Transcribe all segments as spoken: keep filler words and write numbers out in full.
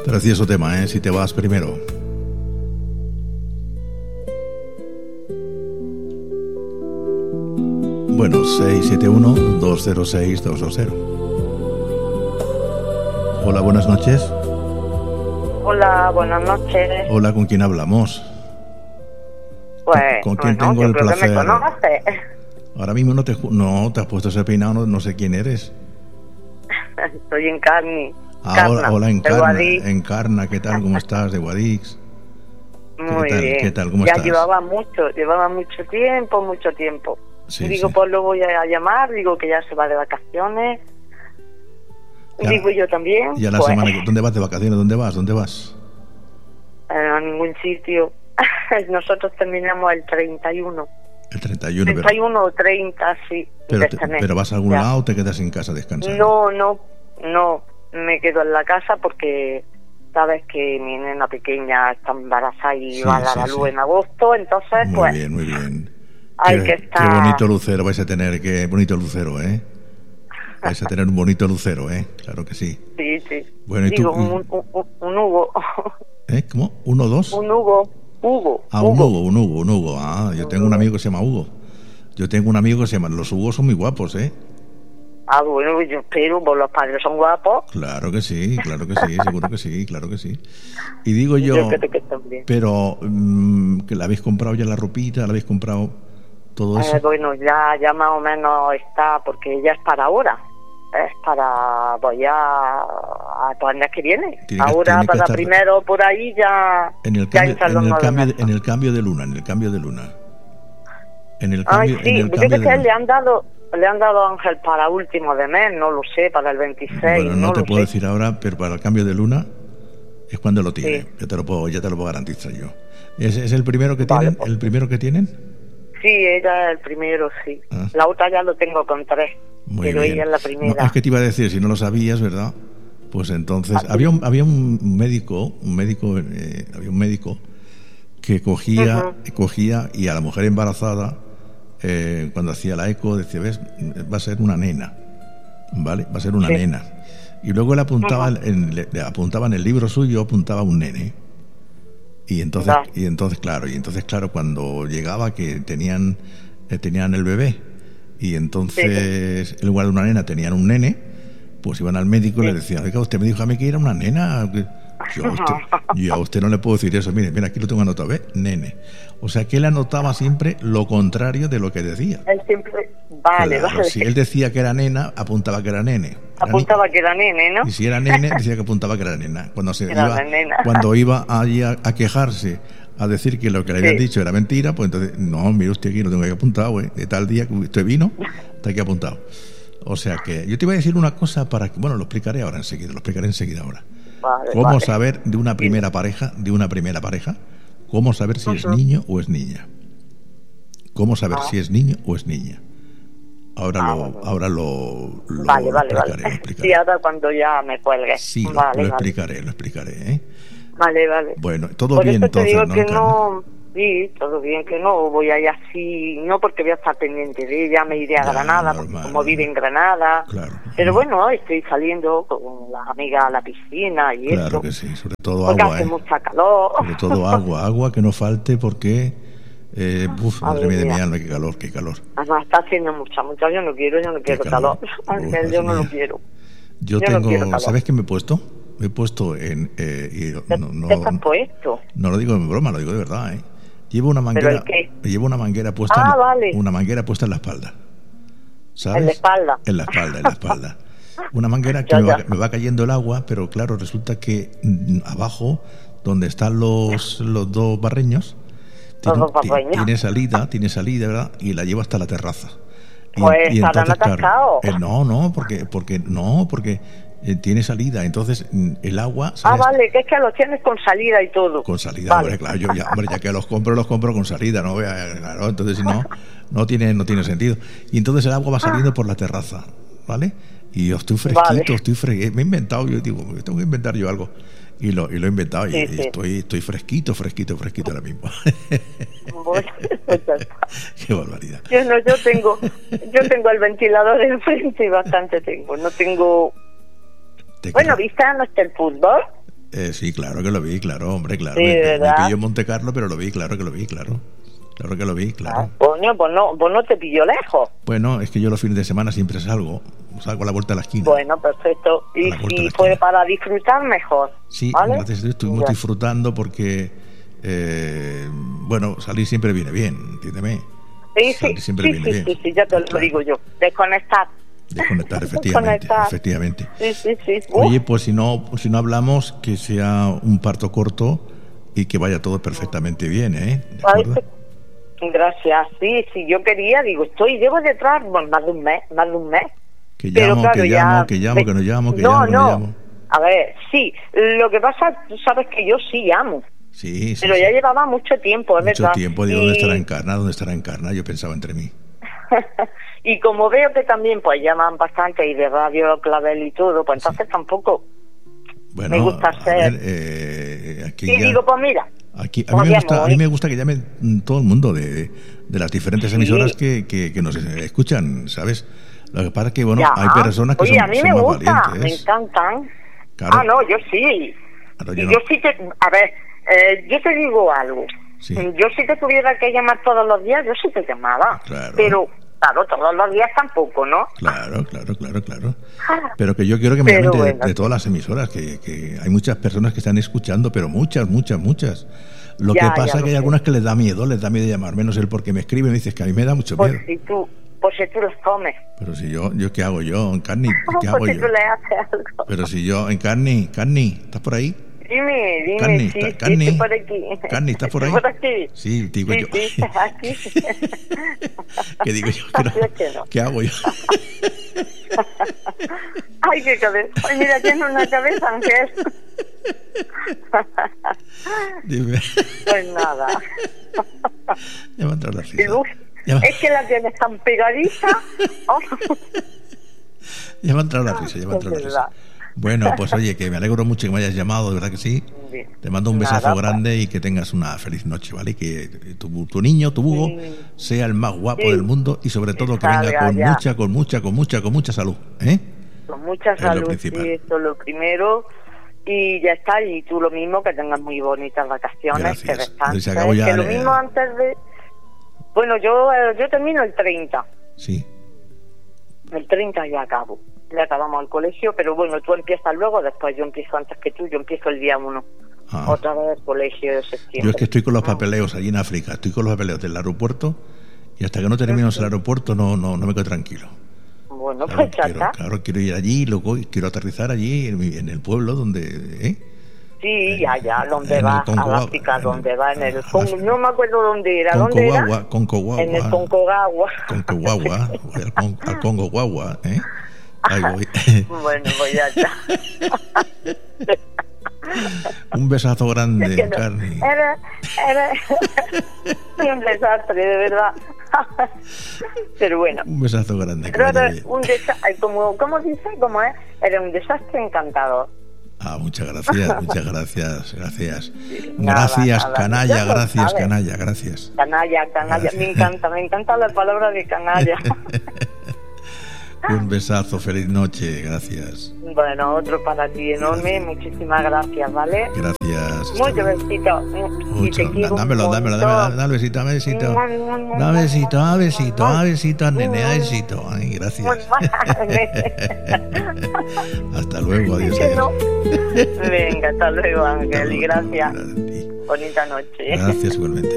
Precioso tema, ¿eh? Si te vas primero. Bueno, seis siete uno, dos cero seis, dos dos cero. Hola, buenas noches. Hola, buenas noches. Hola, ¿con quién hablamos? Pues, ¿Con, con quién bueno, tengo yo el creo placer? que me conoces. Ahora mismo no te, no te has puesto ese peinado, no, no sé quién eres. Estoy en Carni. Ah, hola, hola, Encarna, Guadix. Encarna, ¿qué tal? ¿Cómo estás? De Guadix. Muy ¿Qué tal? bien. ¿Qué tal? ¿Cómo ya estás? llevaba mucho, llevaba mucho tiempo, mucho tiempo. Sí, digo, sí. pues lo voy a llamar, digo que ya se va de vacaciones. Ya, digo yo también. Ya la pues, semana que... ¿Dónde vas de vacaciones? ¿Dónde vas? ¿Dónde vas? eh, a ningún sitio. Nosotros terminamos el treinta y uno. El treinta y uno, treinta y uno o treinta, sí. pero, de te, este mes. pero vas a algún Ya. lado o te quedas en casa descansando. No, no, no. Me quedo en la casa porque sabes que mi nena pequeña está embarazada y Sí, va a dar sí, a luz sí. en agosto, entonces Muy pues bien, muy bien. hay qué, que estar... Qué bonito lucero vais a tener, qué bonito lucero, ¿eh? Vais a tener un bonito lucero, ¿eh? Claro que sí. Sí, sí. Bueno, ¿y Digo, tú? un, un, un, un Hugo. ¿Eh? ¿Cómo? ¿Uno, dos? Un Hugo. Hugo. Ah, un Hugo, un Hugo, un Hugo. Ah, yo Un tengo un Hugo. amigo que se llama Hugo. Yo tengo un amigo que se llama... Los Hugos son muy guapos, ¿eh? Ah, bueno, yo espero, pues los padres son guapos. Claro que sí, claro que sí, seguro que sí, claro que sí. Y digo yo, Yo creo que también. pero mmm, que la habéis comprado ya la ropita, la habéis comprado todo eso. Eh, bueno, ya, ya más o menos está, porque ya es para ahora. Es para, pues ya, a para el mes que viene. Tiene que- ahora, tiene que para estar- primero por ahí ya, En el ya cambio, entran en los el nueve cambio, meses. en el cambio de luna, en el cambio de luna. En el Ay, cambio, sí, en el yo cambio creo de que luna. le han dado, le han dado a Ángel para último de mes, no lo sé, para el veintiséis, Bueno, no, no te lo puedo sé. decir ahora, pero para el cambio de luna es cuando lo tiene. Sí. Ya te lo puedo, ya te lo puedo garantizar yo. ¿Es, es el primero que Vale, tienen? pues. ¿El primero que tienen? Sí, ella es el primero, sí. Ah. La otra ya lo tengo con tres, Muy pero bien. ella es la No, primera. es que te iba a decir, si no lo sabías, ¿verdad? Pues entonces Ah, sí. había un, había un médico, un médico, eh, había un médico que cogía, Ujú. cogía y a la mujer embarazada, eh, cuando hacía la eco, decía, ves, va a ser una nena, ¿vale? Va a ser una Sí. nena. Y luego le apuntaba, Ujú. en, le, le apuntaba en el libro suyo, apuntaba un nene. Y entonces, Vale. y entonces claro, y entonces claro, cuando llegaba que tenían, eh, tenían el bebé, y entonces en lugar de una nena tenían un nene, pues iban al médico y Sí. le decían, oiga, usted me dijo a mí que era una nena. Yo a usted, yo a usted no le puedo decir eso. Mire, mira, aquí lo tengo anotado, ¿ves? Nene. O sea que él anotaba siempre lo contrario de lo que decía. Él siempre, vale, Claro, vale. si él decía que era nena, apuntaba que era nene. Era Apuntaba que era nene, ¿no? ni- Y si era nene, decía que apuntaba que era nena. Cuando se Era iba, la nena. cuando iba allí a, a quejarse, a decir que lo que le habían Sí. dicho era mentira, pues entonces, no, mire usted aquí lo tengo aquí apuntado, ¿eh? De tal día que usted vino, está aquí apuntado. O sea que yo te iba a decir una cosa para que, bueno, lo explicaré ahora enseguida, lo explicaré enseguida ahora. Vale, ¿Cómo vale. saber de una primera pareja, de una primera pareja, cómo saber si es Ujú. niño o es niña? ¿Cómo saber Ah. si es niño o es niña? Ahora Ah, lo, bueno. ahora lo, lo Vale, vale, explicaré, vale. lo explicaré. Sí, ahora cuando ya me cuelgue. Sí, lo, vale, lo vale. explicaré, lo explicaré, ¿eh? Vale, vale. Bueno, todo Por bien eso te entonces, digo ¿no, que Encarna? no, sí, todo bien, que no voy a ir así, no porque voy a estar pendiente de ella, me iré a Ya, Granada, normal, porque como vive en normal. Granada. Claro. Pero Mm. bueno, estoy saliendo con las amigas a la piscina y Claro eso, que sí, sobre todo porque agua, hace ¿eh? mucha calor. Sobre todo agua, agua que no falte porque, eh, uf, A madre ver, mía de mi mira. alma, qué calor, qué calor. Además está haciendo mucha, mucha, yo no quiero, yo no quiero calor. calor. Uf, Ángel, yo madre no lo mía. quiero. Yo, Yo no quiero tengo, calor. ¿sabes qué me he puesto? Me he puesto en, eh, y ¿Qué, no, no, qué te has puesto? no lo digo en broma, lo digo de verdad, ¿eh? Llevo una manguera, el qué? llevo una manguera puesta, Ah, en, vale. una manguera puesta en la espalda, ¿sabes? En la espalda. En la espalda, en la espalda. Una manguera que Ya, me va, ya. me va cayendo el agua, pero claro, resulta que mm, abajo, donde están los, los dos barreños, tiene, Los dos ti- barreños. tiene salida, tiene salida, ¿verdad? Y la llevo hasta la terraza. Y, Pues, y estarán entonces, claro, atascados. eh, no, no, porque, porque no, porque eh, tiene salida. Entonces mm, el agua Ah, sale vale, que es que los tienes con salida y todo. con salida, Vale. hombre, claro, yo ya, hombre, ya que los compro, los compro con salida, no vea, claro, entonces si no, no tiene, no tiene sentido. Y entonces el agua va saliendo por la terraza, ¿vale? Y yo estoy fresquito, Vale. estoy fresquito, me he inventado, yo digo, tengo que inventar yo algo. Y lo, y lo he inventado y, Sí, y sí. estoy, estoy fresquito, fresquito, fresquito ahora mismo. Bueno, pues ya está. Qué barbaridad. Yo no, yo tengo, yo tengo el ventilador enfrente y bastante tengo. No tengo. Te Bueno, queda- ¿viste anoche el fútbol? Eh, sí, claro que lo vi, claro, hombre, claro. Sí, me, me ¿verdad? pilló en Monte Carlo, pero lo vi, claro que lo vi, claro. Claro que lo vi, claro. Ah, coño, pues no, pues no te pilló lejos. Bueno, es que yo los fines de semana siempre salgo, salgo a la vuelta de la esquina. Bueno, perfecto. Y, A la vuelta de y la fue esquina. para disfrutar mejor. Sí, ¿vale? gracias a Dios estuvimos Ya. disfrutando porque, eh, bueno, salir siempre viene bien, entiéndeme. Sí, sí, Salir siempre sí, viene sí, bien. sí, sí, ya te lo Claro. digo yo. Desconectar. Desconectar, efectivamente, Desconectar. efectivamente. Sí, sí, sí. Uf, Oye, pues si no, si no hablamos, que sea un parto corto y que vaya todo perfectamente bien, ¿eh? ¿De ay, acuerdo? qué- gracias. Sí, sí, yo quería, digo, estoy, llevo detrás bueno, más de un mes, más de un mes. Que Pero llamo, claro, que ya- llamo, que llamo, que no llamo, que no, llamo, que no. no llamo. A ver, sí, lo que pasa, tú sabes que yo sí llamo, Sí, sí, pero sí. ya llevaba mucho tiempo, es Mucho verdad. tiempo, digo, Y- ¿dónde estará Encarna? ¿Dónde estará Encarna? Yo pensaba entre mí. y como veo que también pues llaman bastante y de radio clavel y todo, pues entonces tampoco Bueno, me gusta a ser. ver, eh, aquí Y ya... digo, pues mira, Aquí, a, pues mí me llamo gusta, a hoy. mí me gusta que llame mm, todo el mundo de, de las diferentes Sí. emisoras que, que, que nos escuchan, ¿sabes? Lo que pasa es que, bueno, Ya. hay personas que Oye, son, a mí son me más gusta, me valientes. encantan. Claro. Ah, no, yo sí. Claro, Y yo yo, no. sí te... A ver, eh, yo te digo algo. Sí. Yo si te tuviera que llamar todos los días, yo sí te llamaba. Claro. Pero, claro, todos los días tampoco, ¿no? Claro, claro, claro, claro. Pero que yo quiero que me Pero llamen de, bueno. de todas las emisoras, que, que hay muchas personas que están escuchando, pero muchas, muchas, muchas. Lo Ya, que ya pasa es lo que hay sé. algunas que les da miedo, les da miedo llamarme, no sé el por qué me escriben, me dices que a mí me da mucho Pues miedo. si tú, pues si tú los comes. Pero si yo, yo ¿qué hago yo? Encarni, ¿qué hago Pues si yo? tú le haces algo. Pero si yo, Encarni, Carni, ¿estás por ahí? Dime, dime, Carni, sí, ta- sí, Carni, estoy por aquí. Carni, ¿estás por ahí? ¿Estoy por aquí? Sí, digo sí, yo. Sí, estás aquí. ¿Qué digo yo? ¿Qué, no- Así es que no. ¿Qué hago yo? Ay, qué cabeza. Ay, mira, tiene una cabeza, Ángel. Dime. Pues nada. Ya me ha entrado la Y, risa. uf, Ya me, es que la tienes tan pegadiza. Oh, ya me ha entrado la risa, ya me ha es entrado la verdad. risa. Bueno, pues oye, que me alegro mucho que me hayas llamado, de verdad que sí. Bien. Te mando un besazo Nada, pues. grande y que tengas una feliz noche, ¿vale? Que tu, tu niño, tu Hugo, Sí. sea el más guapo Sí. del mundo y sobre todo que Salga venga con ya. mucha, con mucha, con mucha, con mucha salud, ¿eh? Con mucha Es lo salud, principal. sí, esto es lo primero. Y ya está, y tú lo mismo, que tengas muy bonitas vacaciones, Gracias. que descanses. Si hago ya que lo el- mismo antes de... Bueno, yo eh, yo termino el treinta. Sí. El treinta ya acabo. Ya acabamos el colegio, pero bueno, tú empiezas luego, después yo empiezo antes que tú, yo empiezo el día uno. Ah. Otra vez el colegio de septiembre. Yo es que estoy con los Ah. papeleos allí en África, estoy con los papeleos del aeropuerto y hasta que no terminemos el aeropuerto no, no, no me quedo tranquilo. Bueno, Claro, pues ya quiero, está. claro, quiero ir allí, luego quiero aterrizar allí en, mi- en el pueblo donde... ¿eh? Sí, ya, ya, en donde el va, Congo- a África, en- donde va, en el a- Congo, a- no me acuerdo dónde era, ¿dónde era? Concogagua, Concogagua, En el Concogagua. Concogagua, voy al, Con- al Congo Guagua, ¿eh? Ahí voy. Bueno, pues ya está. Un besazo grande, Es que no, Carni. Era, era un desastre, de verdad. Pero bueno. Un besazo grande. que Pero vaya era bien. un desastre, como, ¿cómo dice? ¿Cómo es? Era un desastre encantador. Ah, muchas gracias, muchas gracias, gracias. Nada, Gracias, nada. canalla, Ya lo gracias, sabes. canalla, gracias. Canalla, canalla, Gracias. me encanta, me encanta la palabra de canalla. Un besazo, feliz noche, gracias. Bueno, otro para ti enorme, muchísimas gracias, ¿vale? Gracias. hasta Muchos luego. besitos. Y Mucho. te quiero un Dámelo, dámelo, montón. dámelo, dame besito, dame besito. Dame besito, dame besito, dame besito, nene, dame besito. Ay, gracias. Hasta luego, adiós, Que no. adiós. Venga, hasta luego, Hasta Ángel, y luego. gracias. Gracias a ti. Bonita noche. Gracias igualmente.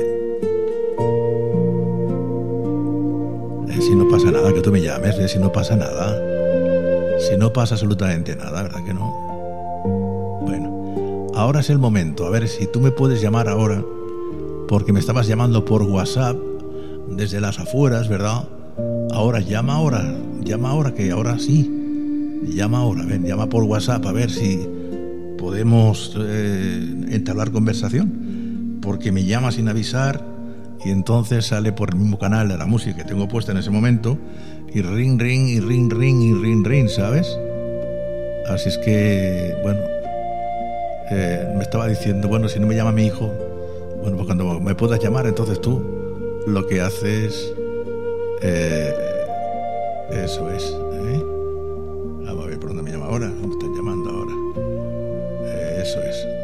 Eh, si no pasa nada, que tú me llames, eh, si no pasa nada. Si no pasa absolutamente nada, ¿verdad que no? Bueno, ahora es el momento. A ver si tú me puedes llamar ahora, porque me estabas llamando por WhatsApp desde las afueras, ¿verdad? Ahora, llama ahora, llama ahora, que ahora sí. Llama ahora, ven, llama por WhatsApp a ver si podemos eh, entablar conversación, porque me llama sin avisar y entonces sale por el mismo canal de la música que tengo puesta en ese momento y ring, ring, y ring, ring, y ring, ring, ¿sabes? Así es que, bueno, eh, me estaba diciendo, bueno, si no me llama mi hijo, bueno, pues cuando me puedas llamar, entonces tú lo que haces, eh, eso es, ¿eh? Vamos a ver por dónde me llama ahora, ¿cómo me están llamando ahora? Eso es.